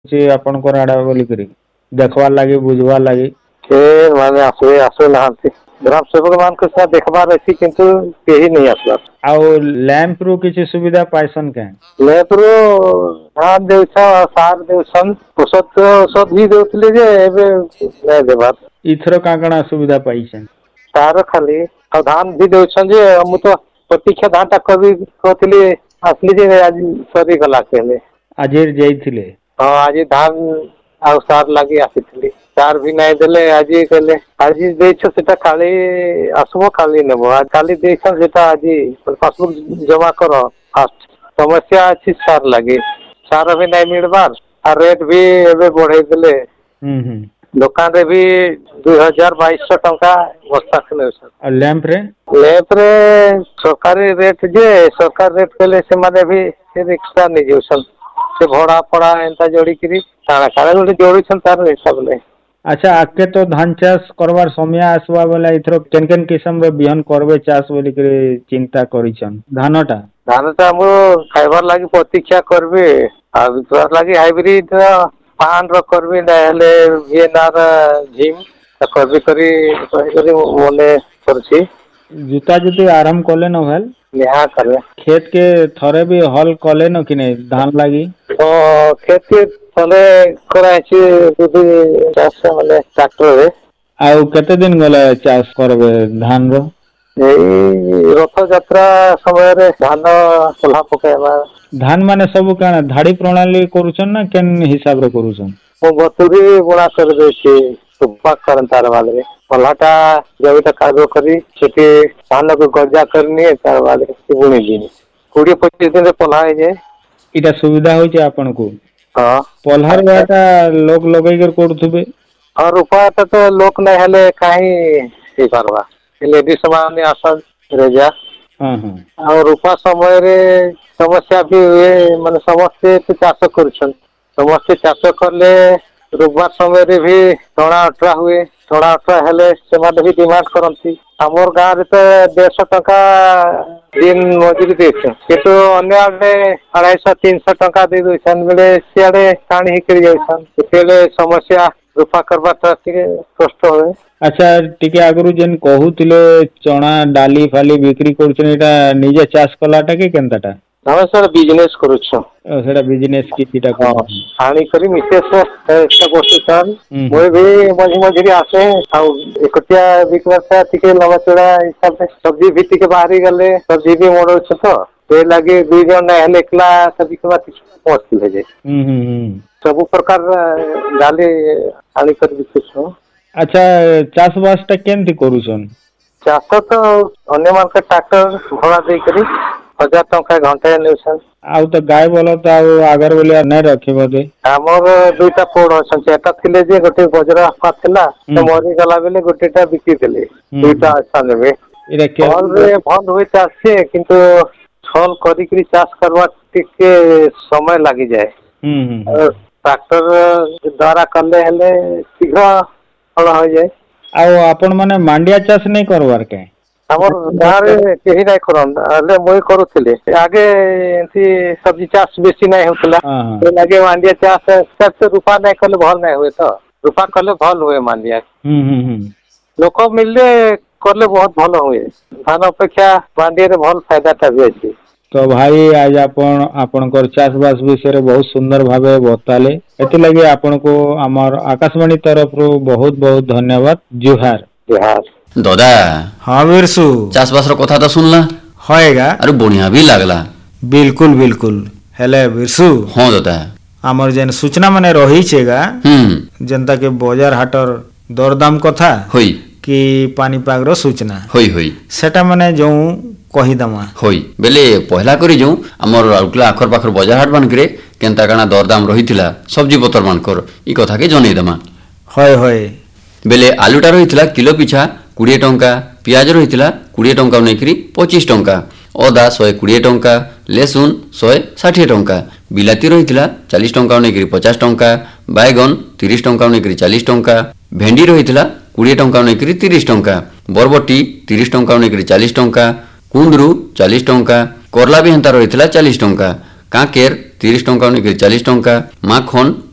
से आपनकर आड़ा बोली करी देखवार लगी बुझवार लगी से माने आसु नहांती ग्राम सेवक मान के साथ देखबार रहती किंतु केही नहीं आसला आउ लैंप रू किसी सुविधा पाइसन के लैंप रू धान देउछा सार देउछन औषध भी देउतले जे एबे नै देबार इथरो काकणा सुविधा पाइसन तार खाली और धान भी देउछन जे हम तो प्रतीक्षा धान टा कभी कहतली असली जे आज सरी गला केले आजेर जाइथिले हां आज धान आ सार लागि आसीथली सार भी नहीं देले आज कहले आज देछ सेटा खाली आसबो खाली नेबो आज खाली देछ सेटा आज पासबुक जमा करो फास्ट समस्या अछि सार लागि सार भी नहीं मिलबार आ रेट भी एबे बढ़ाई देले दुकान रे भी 2200 टंका बस्ता खने और लैंप रे सरकारी रेट जे सरकार रेट कहले से माने भी एक्स्ट्रा नहीं जेउसन से भड़ा पड़ा एंता जोड़ी करी ताना काले जोड़ी जोड़ी छन तार हिसाब ले अच्छा आके तो धान चाष करवार समय आसवा वाला इथरो केन किस्म रे बिहन करबे चाष बोली करे चिंता करिछन धानटा हम खाइबार लागि प्रतीक्षा करबे आ विश्वास लागि हाइब्रिड पान रो करबे नहले वीएनआर जिम करबे करी मोने करछि जूता जुती आराम कले न भेल नेहा करे खेत के थरे भी हल कले न कि नहीं धान लागि तो खेत के थले कराछि बुद्धि चाष माने ट्रैक्टर रे आउ केते दिन गले चाष करबे धान रो एई रथ यात्रा समय रे धान कोल्हा पकाइबा धान माने सब काना धाड़ी प्रणाली करूछन ना केन हिसाब रे करूछन वो बतुरी बुणा कर देछि सुपा करन तार वाले पलाटा जबिटा कार्य करी सेठी धान को गजा करनी तार वाले बुणी दिन 20-25 दिन रे पला जाए इटा सुविधा होय छै आपन को हां पल्हार वाटा लोग लगै कर करथुबे और उपाय तो लोक नै हले काई से करवा लेडीज माने आसन रेजा और रूपा समय रे समस्या भी हुए माने समस्ते तो चाष करूछन समस्ते चाष करले रुपा समय रे भी टणा अठरा हुए टणा अठरा हेले से माने भी डिमांड करंती हमर गां रे तो 150 टका दिन मजूरी देछ केतो अन्य आडे 250-300 टका दे दोछन बेले सियाडे काणी हिकरी जायछन केले समस्या रूपा करबाटा के कष्ट होय अच्छा टिके आगरु जेन कहूतिले चना डाली फाली बिक्री करछन एटा निजे चाष कलाटा के केनताटा हम सर बिजनेस करूछ सेटा बिजनेस किटा को हानि करी मिसेस एकटा गोष्ठी सर मोय भी मझी मझी आसे आ एकटिया बिकवासा टिके लवा चड़ा हिसाब से सब्जी भी टिके बाहरी गले सब्जी भी मोड़ छ तो ते लागे दुई जन हेले एकला सब्जी के बात मुश्किल हो जाए सब प्रकार डाली आनी कर बिकुछ अच्छा चाष बासटा केनती करूछन चाष तो अन्य मान के ट्रैक्टर घोड़ा दे करी 1000 टका घंटा नेउछन आउ तो गाय बोलो तो आउ आगर बोले नै रखे बदे हमर दुईटा पोड़ अछन एटा थिले जे गोटे बजरा फाथिला तो मरि गला बेले गोटेटा बिकी देले दुईटा अच्छा नेबे इरा के भल होय चाष किंतु छल करी करी चाष करबा टिके समय लागि जाए ट्रैक्टर द्वारा करले हेले शीघ्र फल हो जाए आउ आपण माने मांडिया चाष नै करवार के हमर गारे केही नै करन ले मोय करूथिले आगे एंती सब्जी चाष बेसी नै होतला ए लागे मांडिया चाष सबसे रूपा नै करले भल नै होय तो रूपा करले भल होय मांडिया लोक मिलले करले बहुत भल होय धान अपेक्षा मांडिया रे भल फायदा ता भी अछि तो भाई आज आपनकर चाष बास विषय रे बहुत सुंदर भावे बताले एते लगे आपन को हमर आकाशवाणी तरफ रो बहुत बहुत धन्यवाद जुहार जुहार दादा हाँ बिरसु चाष बास रो कथा तो सुनला होएगा अरे बढ़िया भी लागला बिल्कुल बिल्कुल हेले बिरसु हां दादा हमर जेन सूचना माने रही छेगा जनता के बाजार हाटर दरदाम कथा होई कि पानीपाग रो सूचना होई सेटा माने जो कही दमा होई बेले पहला करी जो हमर आउटला आखर पाखर बाजार हाट मान करे केनता काना दरदाम रहितिला सब्जी पतर मान कर ई कथा के जनै दमा होय बेले आलूटा रहितिला किलो पिछा 20 टंका प्याज रहितिला 20 टंका नेकरी 25 टंका अदा 120 टंका लेसुन 160 टंका बिलाती रहितिला 40 टंका नेकरी 50 टंका बैगन 30 टंका नेकरी 40 टंका भेंडी रहितिला 20 टंका नेकरी 30 टंका बरबटी 30 टंका नेकरी 40 टंका कुंदरू 40 टंका करला भी हेंता रहितिला 40 टंका काकेर 30 टंका नेकरी 40 टंका माखन